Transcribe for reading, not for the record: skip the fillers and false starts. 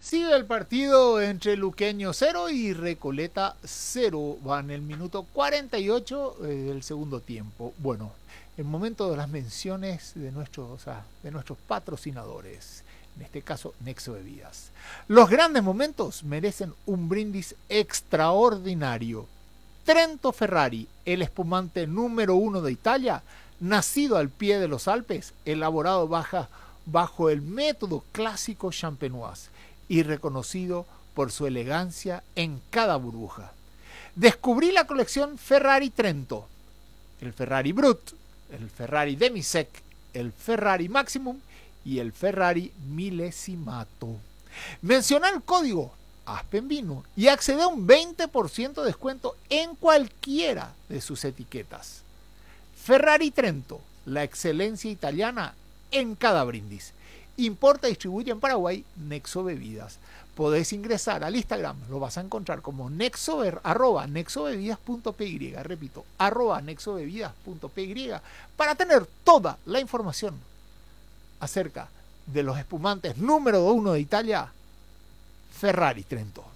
Sigue el partido entre Luqueño 0 y Recoleta 0. Va en el minuto 48 del segundo tiempo. Bueno, el momento de las menciones de nuestros patrocinadores. En este caso, Nexo Bebidas. Los grandes momentos merecen un brindis extraordinario. Trento Ferrari, el espumante número 1 de Italia, nacido al pie de los Alpes, elaborado bajo el método clásico champenoise y reconocido por su elegancia en cada burbuja. Descubrí la colección Ferrari Trento, el Ferrari Brut, el Ferrari Demisec, el Ferrari Maximum y el Ferrari Millesimato. Menciona el código ASPENVINO y accede a un 20% de descuento en cualquiera de sus etiquetas. Ferrari Trento, la excelencia italiana en cada brindis. Importa y distribuye en Paraguay Nexo Bebidas. Podés ingresar al Instagram, lo vas a encontrar como @nexobebidas.py, repito, @nexobebidas.py, para tener toda la información acerca de los espumantes número 1 de Italia, Ferrari Trento.